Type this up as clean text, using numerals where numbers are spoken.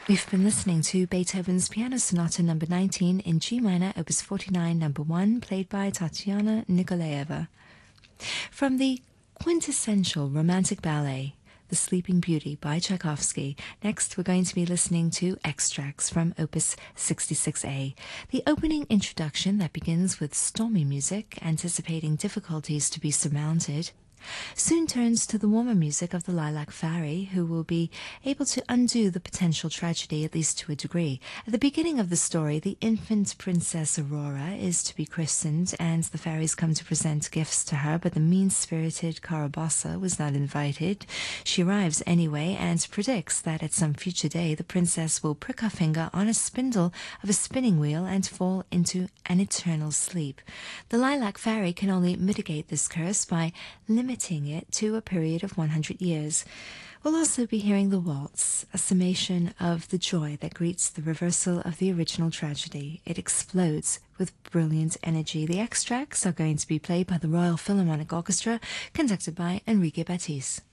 We've been listening to Beethoven's Piano Sonata Number 19 in G minor, Opus 49, Number 1, played by Tatiana Nikolaeva. From the quintessential romantic ballet, The Sleeping Beauty by Tchaikovsky, next we're going to be listening to extracts from Opus 66A, the opening introduction that begins with stormy music, anticipating difficulties to be surmounted, soon turns to the warmer music of the Lilac Fairy, who will be able to undo the potential tragedy, at least to a degree. At the beginning of the story, the infant Princess Aurora is to be christened, and the fairies come to present gifts to her, but the mean-spirited Carabossa was not invited. She arrives anyway and predicts that at some future day the princess will prick her finger on a spindle of a spinning wheel and fall into an eternal sleep. The Lilac Fairy can only mitigate this curse by limiting it to a period of 100 years. We'll also be hearing the waltz, a summation of the joy that greets the reversal of the original tragedy. It explodes with brilliant energy. The extracts are going to be played by the Royal Philharmonic Orchestra, conducted by Enrique Batiste.